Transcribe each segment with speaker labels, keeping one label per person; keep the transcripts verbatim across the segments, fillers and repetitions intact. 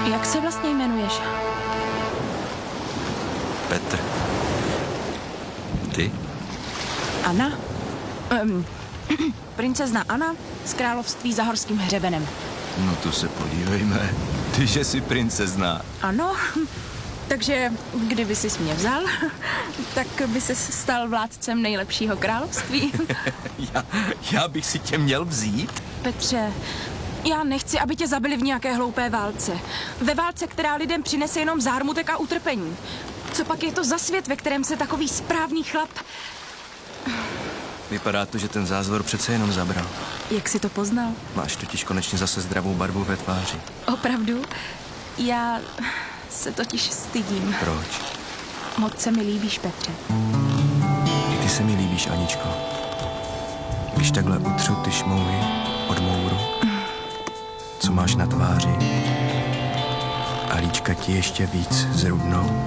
Speaker 1: Jak se vlastně jmenuješ?
Speaker 2: Petr. Ty?
Speaker 1: Anna? Um, princezna Anna z království za horským hřebenem.
Speaker 2: No to se podívejme. Ty, že jsi princezna.
Speaker 1: Ano, takže kdyby jsi mě vzal, tak by se stal vládcem nejlepšího království.
Speaker 2: já, já bych si tě měl vzít?
Speaker 1: Petře, já nechci, aby tě zabili v nějaké hloupé válce. Ve válce, která lidem přinese jenom zármutek a utrpení. Co pak je to za svět, ve kterém se takový správný chlap...
Speaker 2: Vypadá to, že ten zázvor přece jenom zabral.
Speaker 1: Jak jsi to poznal?
Speaker 2: Máš totiž konečně zase zdravou barvu ve tváři.
Speaker 1: Opravdu? Já se totiž stydím.
Speaker 2: Proč?
Speaker 1: Moc se mi líbíš, Petře.
Speaker 2: I ty se mi líbíš, Aničko. Když takhle utřu ty šmouhy od mouru, co máš na tváři, a líčka ti ještě víc zrudnou.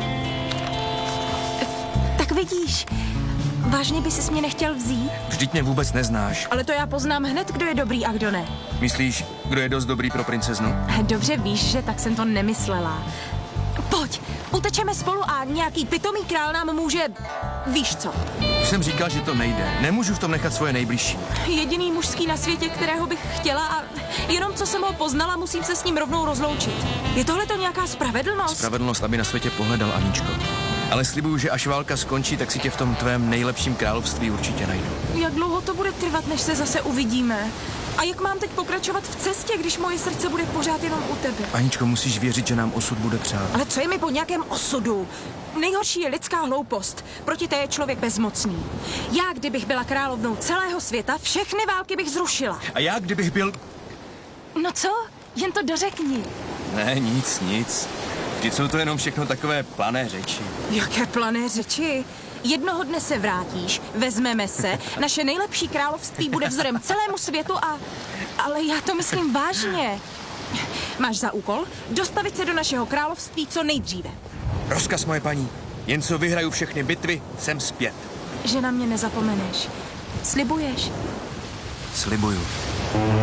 Speaker 1: Tak vidíš, vážně by ses mě nechtěl vzít?
Speaker 2: Vždyť mě vůbec neznáš.
Speaker 1: Ale to já poznám hned, kdo je dobrý a kdo ne.
Speaker 2: Myslíš, kdo je dost dobrý pro princeznu?
Speaker 1: Dobře víš, že tak jsem to nemyslela. Pojď, utečeme spolu a nějaký pitomý král nám může... Víš co?
Speaker 2: Už jsem říkal, že to nejde. Nemůžu v tom nechat svoje nejbližší.
Speaker 1: Jediný mužský na světě, kterého bych chtěla a jenom co jsem ho poznala, musím se s ním rovnou rozloučit. Je tohle to nějaká spravedlnost?
Speaker 2: Spravedlnost, aby na světě pohledal, Aničko. Ale slibuju, že až válka skončí, tak si tě v tom tvém nejlepším království určitě najdu.
Speaker 1: Jak dlouho to bude trvat, než se zase uvidíme? A jak mám teď pokračovat v cestě, když moje srdce bude pořád jenom u tebe?
Speaker 2: Aničko, musíš věřit, že nám osud bude přát.
Speaker 1: Ale co je mi po nějakém osudu? Nejhorší je lidská hloupost. Proti té je člověk bezmocný. Já, kdybych byla královnou celého světa, všechny války bych zrušila.
Speaker 2: A já, kdybych byl...
Speaker 1: No co? Jen to dořekni.
Speaker 2: Ne, nic, nic. Vždyť jsou to jenom všechno takové plané řeči.
Speaker 1: Jaké plané řeči? Jednoho dne se vrátíš, vezmeme se, naše nejlepší království bude vzorem celému světu a... Ale já to myslím vážně. Máš za úkol dostavit se do našeho království co nejdříve.
Speaker 2: Rozkaz, moje paní. Jen co vyhraju všechny bitvy, jsem zpět.
Speaker 1: Že na mě nezapomeneš. Slibuješ?
Speaker 2: Slibuju.